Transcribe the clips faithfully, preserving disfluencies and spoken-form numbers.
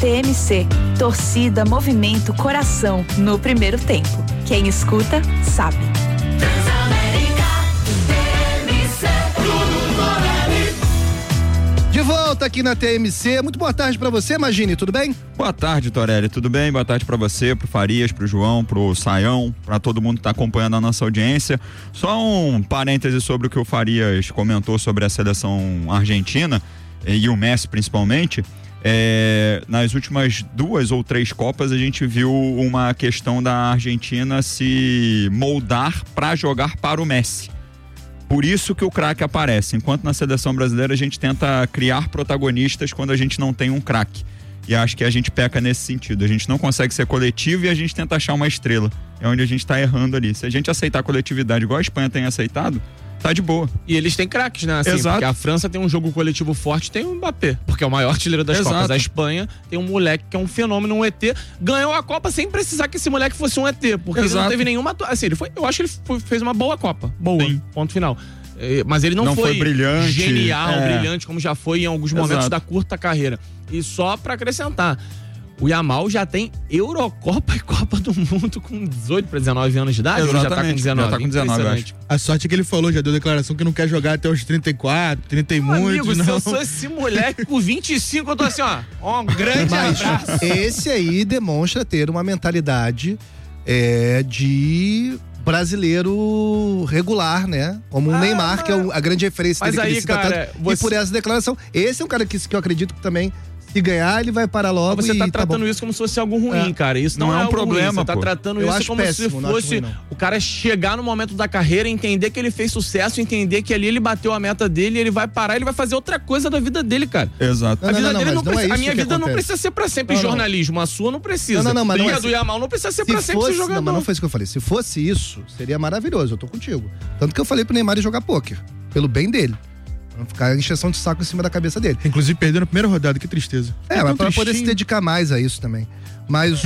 T M C, torcida, movimento, coração, no primeiro tempo. Quem escuta, sabe. De volta aqui na T M C. Muito boa tarde pra você, Magine, tudo bem? Boa tarde, Torelli, tudo bem? Boa tarde pra você, pro Farias, pro João, pro Saião, pra todo mundo que tá acompanhando a nossa audiência. Só um parêntese sobre o que o Farias comentou sobre a seleção argentina e o Messi principalmente. É, nas últimas duas ou três Copas a gente viu uma questão da Argentina se moldar pra jogar para o Messi. Por isso que o craque aparece, enquanto na seleção brasileira a gente tenta criar protagonistas quando a gente não tem um craque. E acho que a gente peca nesse sentido, a gente não consegue ser coletivo e a gente tenta achar uma estrela. É onde a gente tá errando ali. Se a gente aceitar a coletividade igual a Espanha tem aceitado, tá de boa. E eles têm craques, né? Assim, Exato. Porque a França tem um jogo coletivo forte, tem o Mbappé, porque é o maior artilheiro das Exato. Copas. A Espanha tem um moleque que é um fenômeno, um E T. Ganhou a Copa sem precisar que esse moleque fosse um E T, porque Exato. ele não teve nenhuma... Assim, ele foi, eu acho que ele foi, fez uma boa Copa. Boa, Sim. ponto final. Mas ele não, não foi, foi brilhante, genial, é. brilhante, como já foi em alguns momentos Exato. da curta carreira. E só pra acrescentar, o Yamal já tem Eurocopa e Copa do Mundo com dezoito para dezenove anos de idade. Ou já tá com dezenove? Já tá com dezenove, acho. A sorte é que ele falou, já deu declaração que não quer jogar até os trinta e quatro, trinta e Meu muitos, amigo, não. se eu sou esse moleque com vinte e cinco, eu tô assim, ó, ó um grande Mas abraço. esse aí demonstra ter uma mentalidade é, de brasileiro regular, né? Como o Ah, Neymar, mas- que é o- a grande referência mas dele, que aí, ele cita cara, tanto. você- E por essa declaração, esse é um cara que, que eu acredito que também, se ganhar, ele vai parar logo. Mas você e tá tá tratando bom. isso como se fosse algo ruim, É. cara. Isso não, Não é um algo ruim. problema, Você tá pô. tratando Eu isso acho como péssimo, se não acho fosse ruim, não. o cara chegar no momento da carreira, entender que ele fez sucesso, entender que ali ele bateu a meta dele, ele vai parar, ele vai fazer outra coisa da vida dele, cara. Exato. A Não, vida não, não, dele mas não não é precisa. A isso minha que vida não acontece. precisa ser pra sempre Não, não. jornalismo. A sua não precisa. Não, não, não, mas e não é a do se- Yamal não precisa ser Se pra sempre fosse, ser jogador. não, mas não foi isso que eu falei. Se fosse isso, seria maravilhoso. Eu tô contigo. Tanto que eu falei pro Neymar ir jogar pôquer. Pelo bem dele. Pra não ficar encheção de saco em cima da cabeça dele. Inclusive perdeu na primeira rodada, que tristeza. É, Fiquei mas tão pra poder se tristinho. dedicar mais a isso também. Mas o,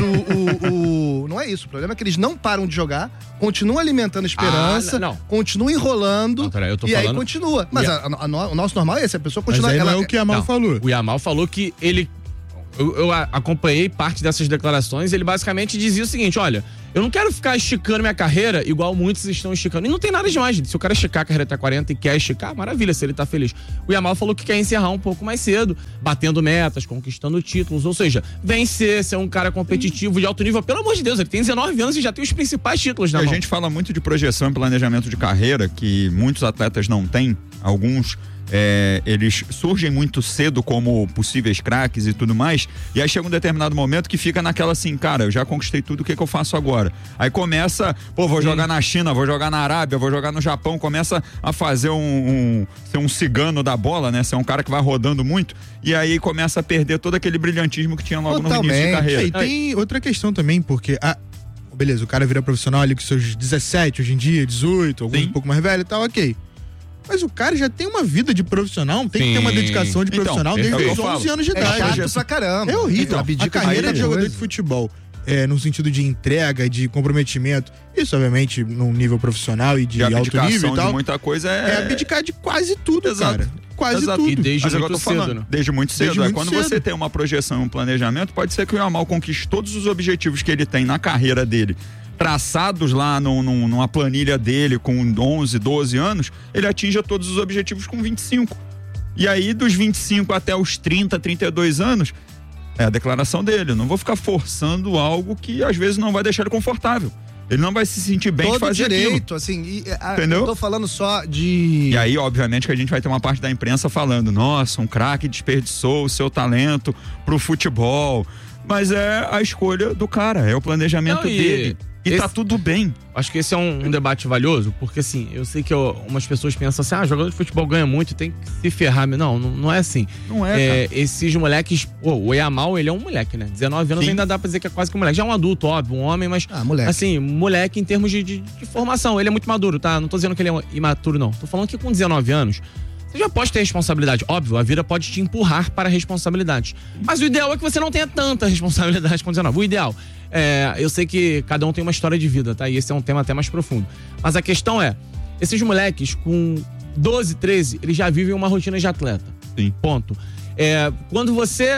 o, o- não é isso. O problema é que eles não param de jogar, continuam alimentando esperança, Ah, não, não. continuam enrolando. Não, peraí, eu tô e aí falando- continua. Mas E a- a- a no- o nosso normal é esse, a pessoa Mas continua. aí não ela- é o que a Yamal Não, falou. O Yamal falou que ele... Eu, eu a- acompanhei parte dessas declarações, ele basicamente dizia o seguinte, olha, eu não quero ficar esticando minha carreira igual muitos estão esticando. E não tem nada demais, gente. Se o cara esticar a carreira até quarenta e quer esticar, maravilha, se ele tá feliz. O Yamal falou que quer encerrar um pouco mais cedo, batendo metas, conquistando títulos, ou seja, vencer, ser um cara competitivo de alto nível. Pelo amor de Deus, ele tem dezenove anos e já tem os principais títulos na A mão. gente fala muito de projeção e planejamento de carreira, que muitos atletas não têm, alguns é, eles surgem muito cedo como possíveis craques e tudo mais, e aí chega um determinado momento que fica naquela assim, cara, eu já conquistei tudo, o que que eu faço agora? Aí começa, pô, vou jogar na China, vou jogar na Arábia, vou jogar no Japão, começa a fazer um, um ser um cigano da bola, né, ser um cara que vai rodando muito, e aí começa a perder todo aquele brilhantismo que tinha logo no início de Totalmente. carreira. É, e tem outra questão também, porque a... beleza, o cara vira profissional ali com seus dezessete, hoje em dia, dezoito, alguns Sim. um pouco mais velho e tal, ok. Mas o cara já tem uma vida de profissional, tem que ter uma Sim. dedicação de Então, profissional é desde o que eu os falo. onze anos de É idade. chato pra caramba. É horrível. Abdica A carreira de de jogador coisa. de futebol, é, no sentido de entrega, de comprometimento, isso obviamente num nível profissional e de, De alto abdicação nível e de tal, muita coisa é é... abdicar de quase tudo, Exato. cara. Quase Exato. tudo. E desde Mas é o que eu muito tô falando, cedo, né? desde muito cedo. Desde é, muito quando cedo. você tem uma projeção e um planejamento, pode ser que o Yamal conquiste todos os objetivos que ele tem na carreira dele, traçados lá no, no, numa planilha dele com onze, doze anos, ele atinja todos os objetivos com vinte e cinco. E aí, dos vinte e cinco até os trinta, trinta e dois anos, é a declaração dele. Eu não vou ficar forçando algo que às vezes não vai deixar ele confortável. Ele não vai se sentir bem de Todo fazer direito, aquilo. assim. E, a, Entendeu? Eu tô falando só de. E aí, obviamente, que a gente vai ter uma parte da imprensa falando, nossa, um craque desperdiçou o seu talento pro futebol. Mas é a escolha do cara, é o planejamento Não, e dele. E esse- tá tudo bem. Acho que esse é um, um debate valioso, porque assim, eu sei que eu- umas pessoas pensam assim, ah, jogador de futebol ganha muito, tem que se ferrar. Não, não, não é assim. Não é, cara. Esses moleques, pô, o Yamal, ele é um moleque, né? dezenove anos Sim. ainda dá pra dizer que é quase que um moleque. Já é um adulto, óbvio, um homem, mas Ah, moleque. assim, moleque em termos de, de- de formação. Ele é muito maduro, tá? Não tô dizendo que ele é imaturo, não. Tô falando que com dezenove anos, você já pode ter responsabilidade. Óbvio, a vida pode te empurrar para responsabilidades. Mas o ideal é que você não tenha tanta responsabilidade com dezenove. O ideal é... Eu sei que cada um tem uma história de vida, tá? E esse é um tema até mais profundo. Mas a questão é, esses moleques com doze, treze, eles já vivem uma rotina de atleta. Sim. Ponto. É, quando você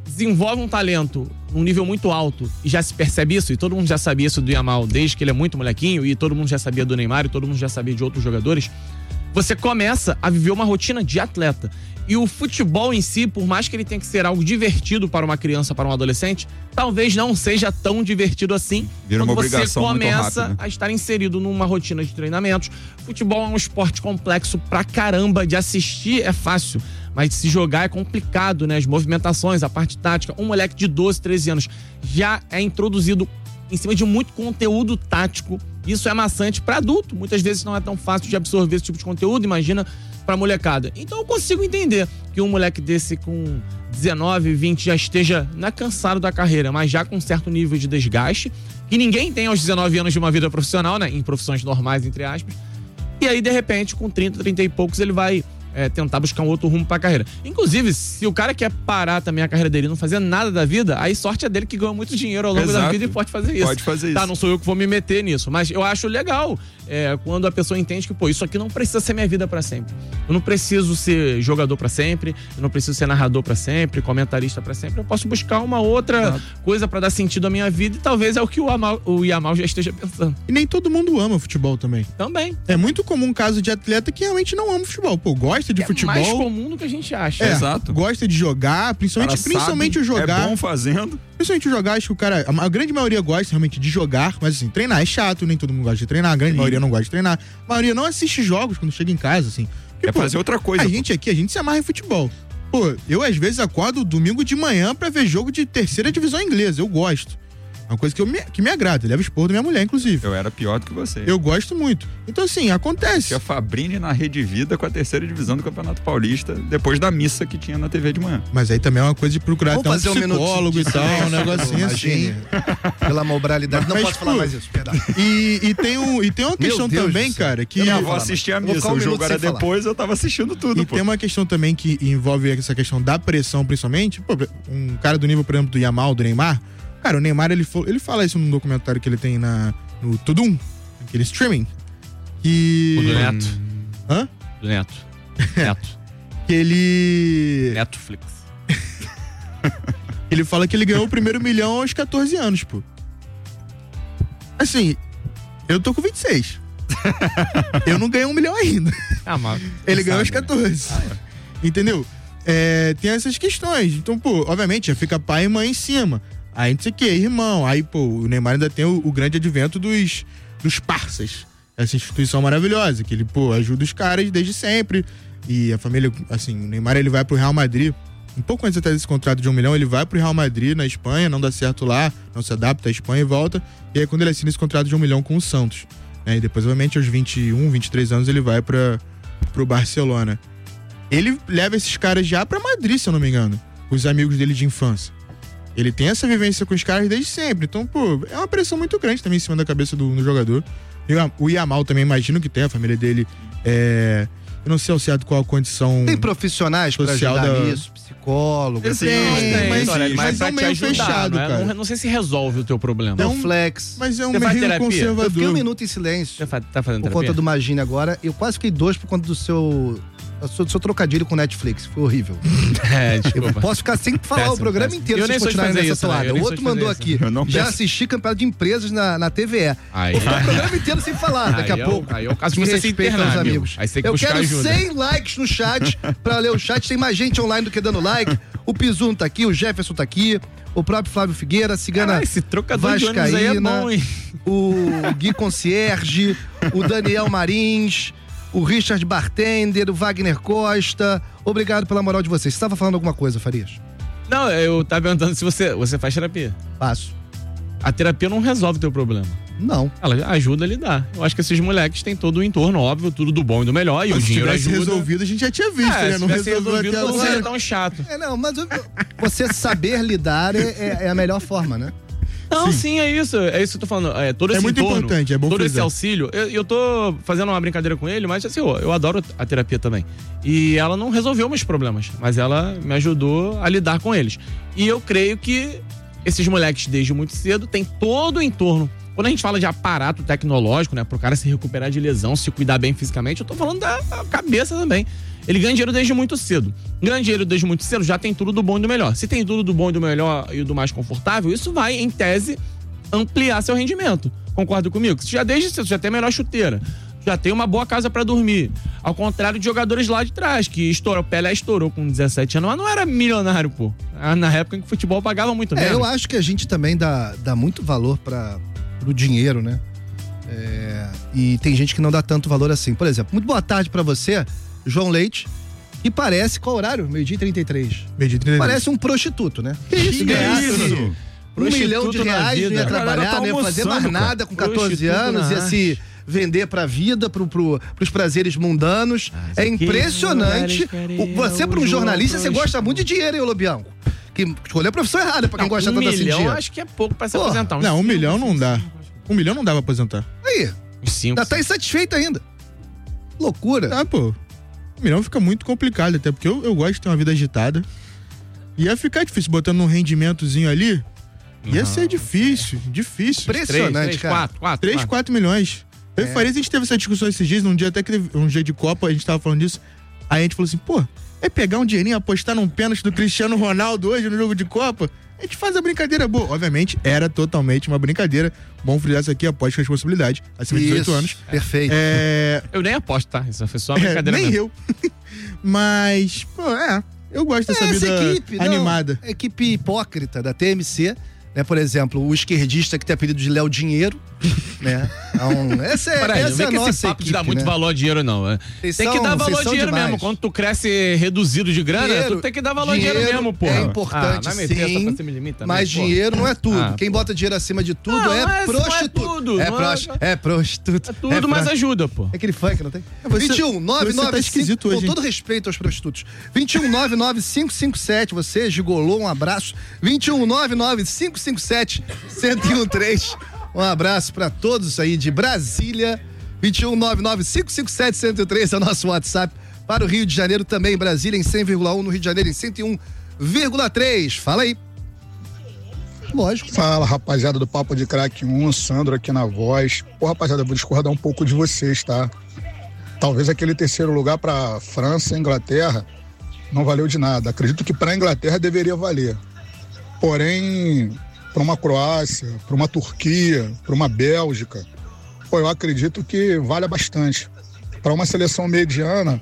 desenvolve um talento num nível muito alto e já se percebe isso, e todo mundo já sabia isso do Yamal desde que ele é muito molequinho, e todo mundo já sabia do Neymar, e todo mundo já sabia de outros jogadores, você começa a viver uma rotina de atleta. E o futebol em si, por mais que ele tenha que ser algo divertido para uma criança, para um adolescente, talvez não seja tão divertido assim. Vira uma quando você obrigação muito começa rápida. a estar inserido numa rotina de treinamentos. Futebol é um esporte complexo pra caramba, de assistir é fácil, mas de se jogar é complicado, né? As movimentações, a parte tática. Um moleque de doze, treze anos já é introduzido em cima de muito conteúdo tático. Isso é maçante para adulto. Muitas vezes não é tão fácil de absorver esse tipo de conteúdo, imagina pra molecada. Então eu consigo entender que um moleque desse com dezenove, vinte já esteja, não é cansado da carreira, mas já com um certo nível de desgaste, que ninguém tem aos dezenove anos de uma vida profissional, né? Em profissões normais, entre aspas. E aí, de repente, com trinta, trinta e poucos, ele vai é, tentar buscar um outro rumo pra carreira. Inclusive, se o cara quer parar também a carreira dele e não fazer nada da vida, aí sorte é dele que ganha muito dinheiro ao longo Exato. da vida e pode fazer isso. Pode fazer isso. Tá, não sou eu que vou me meter nisso, mas eu acho legal é, quando a pessoa entende que, pô, isso aqui não precisa ser minha vida pra sempre. Eu não preciso ser jogador pra sempre, eu não preciso ser narrador pra sempre, comentarista pra sempre. Eu posso buscar uma outra Exato. coisa pra dar sentido à minha vida, e talvez é o que o, Amal, o Yamal já esteja pensando. E nem todo mundo ama futebol também. Também. É muito comum um caso de atleta que realmente não ama futebol. Pô, gosta de É futebol. mais comum do que a gente acha. É, Exato. gosta de jogar, O principalmente, cara principalmente sabe, o jogar. É bom fazendo. Principalmente o jogar, acho que o cara. A, a grande maioria gosta realmente de jogar, mas assim, treinar é chato, nem todo mundo gosta de treinar, a grande Sim. maioria não gosta de treinar. A maioria não assiste jogos quando chega em casa, assim. Porque, É pô, fazer outra coisa. A pô. gente aqui, a gente se amarra em futebol. Pô, eu às vezes acordo domingo de manhã pra ver jogo de terceira divisão inglesa. Eu gosto. É uma coisa que, eu me, que me agrada. Leva esporro da minha mulher, inclusive. Eu era pior do que você. Eu gosto muito. Então, assim, acontece. Tinha Fabrini na Rede Vida com a terceira divisão do Campeonato Paulista, depois da missa que tinha na T V de manhã. Mas aí também é uma coisa de procurar Vamos até um fazer um minuto psicólogo de e tal, um silêncio, negocinho assim. Imagine. Pela moralidade. Não Mas, posso falar pô, mais isso, perdão. E, e, tem, um, e tem uma Meu questão Deus também, do céu. cara, que. Eu Minha não avó falar, assistia a Vou missa, ficar um o jogo minuto era sem falar. depois, eu tava assistindo tudo, E pô. tem uma questão também que envolve essa questão da pressão, principalmente. Pô, um cara do nível, por exemplo, do Yamal, do Neymar. Cara, o Neymar, ele, ele fala isso num documentário que ele tem na, no Tudum, aquele streaming. Que. O do Neto. Hã? Do Neto. Neto. Que ele. Netflix. Ele fala que ele ganhou o primeiro milhão aos catorze anos, pô. Assim, eu tô com vinte e seis. Eu não ganhei um milhão ainda. Ah, mas Ele ganhou aos sabe, né? catorze. Entendeu? É, tem essas questões. Então, pô, obviamente, já fica pai e mãe em cima. Aí não sei o que, irmão. Aí, pô, o Neymar ainda tem o, o grande advento dos, dos parças. Essa instituição maravilhosa, que ele, pô, ajuda os caras desde sempre. E a família, assim, o Neymar, ele vai pro Real Madrid. Um pouco antes até desse contrato de um milhão, ele vai pro Real Madrid, na Espanha, não dá certo lá, não se adapta à Espanha e volta. E aí, quando ele assina esse contrato de um milhão com o Santos. Né? E depois, obviamente, aos vinte e um, vinte e três anos, ele vai pra, pro Barcelona. Ele leva esses caras já pra Madrid, se eu não me engano. Os amigos dele de infância. Ele tem essa vivência com os caras desde sempre. Então, pô, é uma pressão muito grande também em cima da cabeça do, do jogador. E o Yamal também, imagino que tem. A família dele é... Eu não sei ao certo qual a condição... Tem profissionais pra social ajudar da- nisso, psicólogo, Existe. Tem, mas- Olha, mas pra é um te meio ajudar, fechado, não, é? cara. Não, não sei se resolve o teu problema. tem Não, um flex. Mas é um Você faz meio terapia? conservador. Eu fiquei um minuto em silêncio Você fa- tá fazendo por terapia? conta do Magine agora. Eu quase fiquei dois por conta do seu, do seu, do seu trocadilho com Netflix. Foi horrível. É, Eu desculpa. posso ficar sem falar Péssimo, o programa péssimo. inteiro Eu se nem vocês sou de continuarem fazer nessa isso, né? toada. Eu O nem outro sou de mandou fazer aqui. isso. Eu não Já peço. assisti campeonato de empresas na, na T V E. Aí, Vou ficar o programa inteiro sem falar daqui Aí a é o- pouco. aí é o caso de Me você se respeita internar, os amigo. amigos. Aí você tem que Eu buscar quero ajuda. cem likes no chat pra ler o chat. Tem mais gente online do que dando like. O Pizuno tá aqui, o Jefferson tá aqui, o próprio Flávio Figueira, a Cigana Ah, esse trocador de ônibus aí é Vascaína, bom, hein? o Gui Concierge, o Daniel Marins, o Richard Bartender, o Wagner Costa. Obrigado pela moral de vocês. Você estava falando alguma coisa, Farias? Não, eu tava perguntando se você, você faz terapia. Passo. A terapia não resolve o teu problema. Não. Ela ajuda a lidar. Eu acho que esses moleques têm todo o entorno, óbvio, tudo do bom e do melhor. E o Se dinheiro tivesse ajuda. resolvido, a gente já tinha visto, É, né? se Não tivesse resolveu resolvido, até não seria agora. tão chato. É, não, mas eu- você saber lidar é, é- é a melhor forma, né? Não, sim, é isso. É isso que eu tô falando. É, todo É esse muito entorno, importante, é bom todo esse frisar. auxílio. Eu, eu tô fazendo uma brincadeira com ele, mas assim, eu, eu adoro a terapia também. E ela não resolveu meus problemas, mas ela me ajudou a lidar com eles. E eu creio que esses moleques, desde muito cedo, têm todo o entorno Quando a gente fala de aparato tecnológico, né, pro cara se recuperar de lesão, se cuidar bem fisicamente, eu tô falando da cabeça também. Ele ganha dinheiro desde muito cedo. Ganha dinheiro desde muito cedo, já tem tudo do bom e do melhor. Se tem tudo do bom e do melhor e do mais confortável, isso vai, em tese, ampliar seu rendimento. Concorda comigo? Você já desde cedo, já tem a melhor chuteira, já tem uma boa casa pra dormir. Ao contrário de jogadores lá de trás, que estourou, o Pelé estourou com dezessete anos, mas não era milionário, pô. Na época em que o futebol pagava muito menos. É, eu acho que a gente também dá, dá muito valor para o dinheiro, né? É, e tem gente que não dá tanto valor assim. Por exemplo, muito boa tarde pra você, João Leite, que parece, qual horário? meio-dia e trinta e três. Meio-dia e trinta e três. Parece um prostituto, né? Que isso, Que ganhasse isso? Um milhão de reais, não ia trabalhar, não ia fazer mais nada com catorze anos, ia se vender pra vida, pro, pro, pros prazeres mundanos. É impressionante. O, você, pra um jornalista, você gosta muito de dinheiro, hein, Lobianco? Que escolheu a profissão errada pra quem não, gosta um tanto assim de milhão, dinheiro. acho que é pouco pra se Porra. aposentar. Não, um milhão não dá. Um milhão não dá pra aposentar. Aí, Cinco, ainda tá insatisfeito ainda. Loucura. Tá, pô. Um milhão fica muito complicado, até porque eu, eu gosto de ter uma vida agitada. Ia ficar difícil, botando um rendimentozinho ali. Ia Uhum. ser difícil, difícil. Impressionante, três, três, cara. quatro, quatro, três, quatro. quatro milhões. Eu e É. Farias, a gente teve essa discussão esses dias, num dia até que teve um dia de Copa, a gente tava falando disso. Aí a gente falou assim, pô, é pegar um dinheirinho, apostar num pênalti do Cristiano Ronaldo hoje no jogo de Copa? A gente faz a brincadeira boa. Obviamente, era totalmente uma brincadeira. Bom frisar isso aqui, aposta com responsabilidade. Acima de dezoito Isso, anos. perfeito. É... Eu nem aposto, tá? Isso foi só uma é, brincadeira nem mesmo. eu. Mas, pô, é... Eu gosto dessa Essa vida equipe, não, animada. a equipe hipócrita da T M C, né? Por exemplo, o esquerdista que tem apelido de Léo Dinheiro, né? Então, essa é, Peraí, não essa vem é a com esse nossa papo equipe, de dar muito né? valor a dinheiro, não. É. Vocês Tem que são- dar vocês valor a são dinheiro demais. mesmo. Quando tu cresce reduzido de grana, Dinheiro- tu tem que dar valor a dinheiro dinheiro mesmo, pô. é importante, ah, meter sim, essa pra cima de mim também, Mas pô. dinheiro não é tudo. Ah, Quem bota dinheiro acima de tudo Não, é mas não é prostituto. tudo, É, não é- prosti- é prostituto. É tudo, mas prosti- ajuda, pô. É aquele funk, não tem? Você- vinte e um, nove você tá nove esquisito cinco, hoje, com hein? todo respeito aos prostitutos. vinte e um, nove nove cinco cinco sete, você, gigolô, um abraço. vinte e um, nove nove cinco cinco sete, um zero um três. Um abraço pra todos aí de Brasília. vinte e um, nove nove cinco cinco sete, um zero um três é o nosso WhatsApp. Para o Rio de Janeiro também, Brasília em cem vírgula um, no Rio de Janeiro em cento e um vírgula três. Fala aí. Lógico. Fala, rapaziada do Papo de Crack um, Sandro aqui na voz. Pô, rapaziada, eu vou discordar um pouco de vocês, tá? Talvez aquele terceiro lugar pra França e Inglaterra não valeu de nada. Acredito que pra Inglaterra deveria valer. Porém, pra uma Croácia, pra uma Turquia, pra uma Bélgica, pô, eu acredito que vale bastante. Pra uma seleção mediana,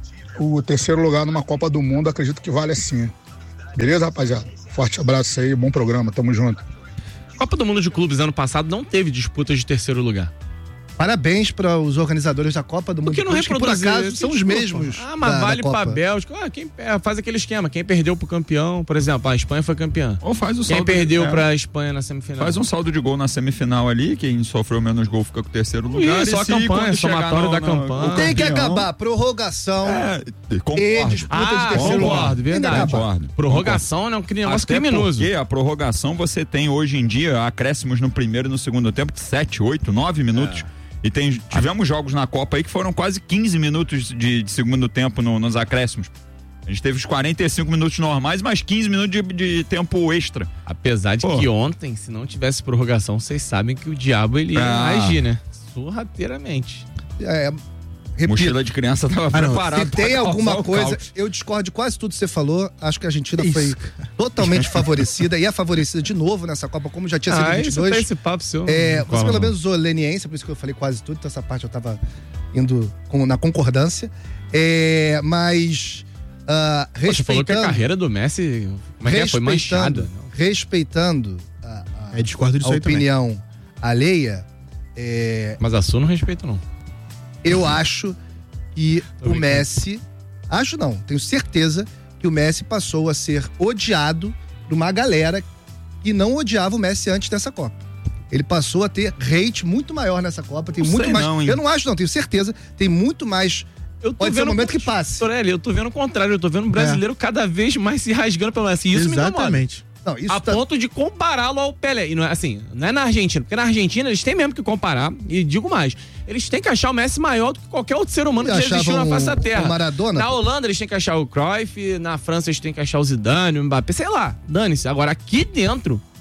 o terceiro lugar numa Copa do Mundo, acredito que vale sim. Beleza, rapaziada? Forte abraço aí, bom programa, tamo junto. Copa do Mundo de Clubes ano passado não teve disputas de terceiro lugar. Parabéns para os organizadores da Copa do Mundo. Por que não Clubes, que por reproduzir? acaso Que são os desculpa. mesmos. Ah, mas da- vale da pra Copa. Bélgica. Ah, quem é, faz aquele esquema. Quem perdeu pro campeão, por exemplo, a Espanha foi campeã. Ou faz o Quem saldo. perdeu é, pra Espanha na semifinal? Faz um saldo de gol na semifinal ali, quem sofreu menos gol fica com o terceiro lugar. Isso, e só a se campanha, quando chegar somatório no- da no- campanha. o Tem que campeão, acabar. Prorrogação. É, E concordo. disputa de Ah, terceiro lugar. concordo, Tem que verdade. acabar. Concordo. Prorrogação é um cri- negócio Até criminoso. porque a prorrogação você tem hoje em dia acréscimos no primeiro e no segundo tempo de sete, oito, nove minutos. E tem, tivemos jogos na Copa aí que foram quase quinze minutos de, de segundo tempo no- nos acréscimos. A gente teve os quarenta e cinco minutos normais, mais quinze minutos de, de tempo extra. Apesar de Pô. que ontem, se não tivesse prorrogação, vocês sabem que o diabo ele ia Ah. agir, né? Sorrateiramente. É, repito, Mochila de criança tava Ah, não. preparada. se tem pra alguma causar o coisa, caos. eu discordo de quase tudo que você falou. Acho que a Argentina Isso. foi totalmente favorecida e é favorecida de novo nessa Copa, como já tinha sido em Ah, vinte e isso tá dois. esse papo seu. É, não você cola, pelo não. menos usou leniência, por isso que eu falei quase tudo, então essa parte eu tava indo com- na concordância. É, mas ah, Pô, você falou que a respeitando, carreira do Messi como é que é? Foi manchada. respeitando, respeitando a, a- É, discordo disso a aí também. opinião alheia, é, Mas a sua não respeito, não. eu acho que Tô o brincando. Messi, acho não, tenho certeza que o Messi passou a ser odiado por uma galera que não odiava o Messi antes dessa Copa. Ele passou a ter hate muito maior nessa Copa, tem Não muito sei mais. não, hein? eu não acho não, tenho certeza, tem muito mais. Eu tô Pode ser o vendo momento con- que passe. Torelli, eu tô vendo o contrário. Eu tô vendo o brasileiro cada vez mais se rasgando pelo Messi. E isso me incomoda. Exatamente. Não, isso A tá, ponto de compará-lo ao Pelé. E não é assim, não é na Argentina, porque na Argentina eles têm mesmo que comparar, e digo mais, eles têm que achar o Messi maior do que qualquer outro ser humano que já achavam existiu na face da o- Terra. o Maradona, Na pô. Holanda eles têm que achar o Cruyff, na França eles têm que achar o Zidane, o Mbappé, sei lá, dane-se. Agora aqui dentro,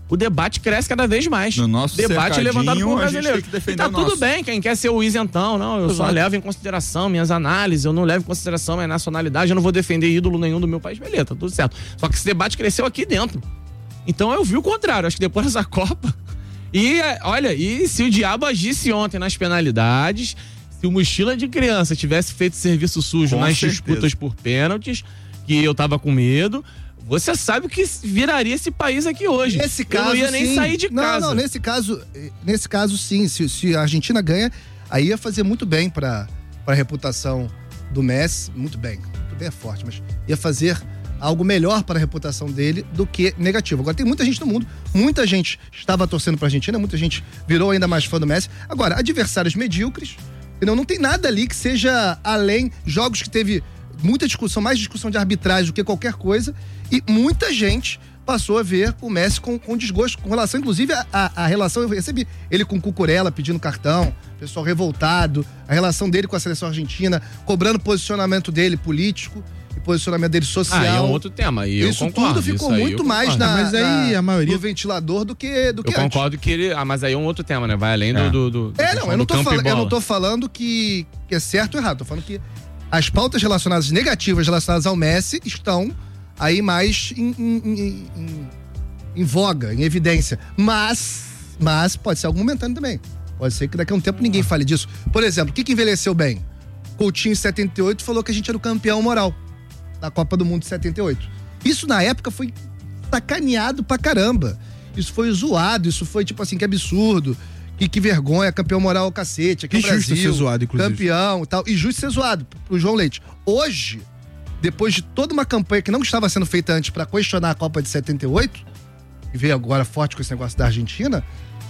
o debate cresce cada vez mais. No nosso debate é levantado por um cercadinho, a gente brasileiro. tem que defender Tá o tudo nosso. bem, quem quer ser o isentão, não, eu só Exato. levo em consideração minhas análises, eu não levo em consideração minha nacionalidade, eu não vou defender ídolo nenhum do meu país, beleza, tá tudo certo. Só que esse debate cresceu aqui dentro. Então eu vi o contrário, acho que depois dessa Copa... E, olha, e se o diabo agisse ontem nas penalidades, se o Mochila de Criança tivesse feito serviço sujo Com nas certeza. disputas por pênaltis, que eu tava com medo, você sabe o que viraria esse país aqui hoje. Nesse caso, eu não ia nem sim. sair de não, casa. Não, nesse caso, nesse caso sim, se, se a Argentina ganha, aí ia fazer muito bem para a reputação do Messi, muito bem, muito bem é forte, mas ia fazer algo melhor para a reputação dele do que negativo. Agora, tem muita gente no mundo, muita gente estava torcendo para a Argentina, muita gente virou ainda mais fã do Messi. Agora, adversários medíocres, não, não tem nada ali que seja além, jogos que teve muita discussão, mais discussão de arbitragem do que qualquer coisa, e muita gente passou a ver o Messi com, com desgosto, com relação, inclusive, a, a, a relação, eu recebi ele com o Cucurella pedindo cartão, pessoal revoltado, a relação dele com a seleção argentina, cobrando posicionamento dele político, e posicionamento dele social. Ah, é um outro tema, e eu Isso concordo. tudo ficou isso aí muito eu mais concordo. na, Mas aí na- a maioria- no ventilador do que, do que Eu antes. concordo que ele... Ah, mas aí é um outro tema, né? Vai além do... É. do, do da É, questão não, eu não, do tô campo e falando, eu bola. não tô falando que, que é certo ou errado, tô falando que as pautas relacionadas, negativas relacionadas ao Messi estão aí mais em, em, em, em- em voga, em evidência. Mas, mas pode ser algo momentâneo também. Pode ser que daqui a um tempo ninguém fale disso. Por exemplo, o que, que envelheceu bem? Coutinho em setenta e oito falou que a gente era o campeão moral da Copa do Mundo de setenta e oito. Isso na época foi sacaneado pra caramba. Isso foi zoado, isso foi tipo assim, que absurdo. Que, que vergonha, campeão moral ao cacete, aqui Que é o justo Brasil, ser zoado, inclusive. campeão e tal. E justo ser zoado pro João Leite. Hoje, depois de toda uma campanha que não estava sendo feita antes pra questionar a Copa de setenta e oito, e veio agora forte com esse negócio da Argentina,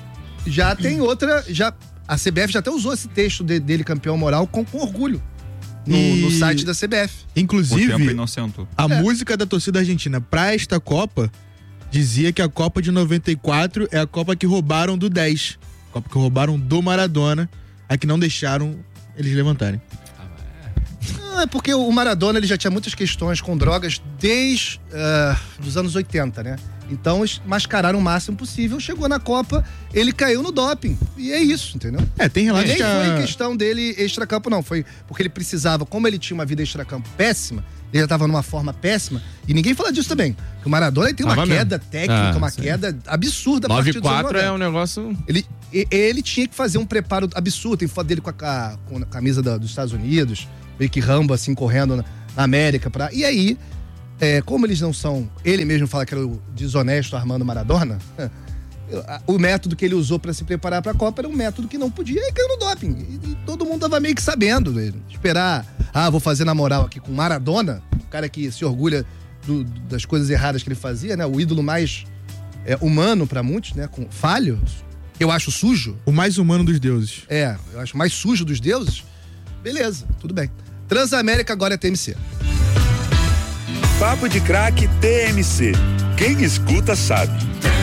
já tem outra, já a C B F já até usou esse texto de- dele, campeão moral, com, com orgulho. No, E- no site da C B F. O tempo Inclusive, inocente. a É. música da torcida argentina pra esta Copa dizia que a Copa de noventa e quatro é a Copa que roubaram do dez. Copa que roubaram do Maradona, a que não deixaram eles levantarem. Não, é porque o Maradona ele já tinha muitas questões com drogas desde ah, os anos oitenta, né? Então eles mascararam o máximo possível. Chegou na Copa, ele caiu no doping. E é isso, entendeu? É, tem relatos Nem que a... foi questão dele extracampo, não. Foi porque ele precisava, como ele tinha uma vida extracampo péssima, ele já tava numa forma péssima, e ninguém fala disso também. Que o Maradona ele tem uma Tava mesmo. queda técnica, Ah, uma sim. queda absurda a nove partir e dos anos quatro é noventa. um negócio... Ele, e- ele tinha que fazer um preparo absurdo. Tem foto dele com a, ca- com a camisa da- dos Estados Unidos, meio que Rambo, assim, correndo na, na América. Pra, e aí, é, como eles não são... Ele mesmo fala que era o desonesto Armando Maradona, o método que ele usou pra se preparar pra Copa era um método que não podia, e caiu no doping. E, e todo mundo tava meio que sabendo. Né? Esperar, ah, vou fazer na moral aqui com Maradona, o cara que se orgulha do- das coisas erradas que ele fazia, né? O ídolo mais é, humano pra muitos, né? Com falho, eu acho sujo. O mais humano dos deuses. É, eu acho mais sujo dos deuses. Beleza, tudo bem. Transamérica agora é T M C. Papo de Craque T M C. Quem escuta sabe.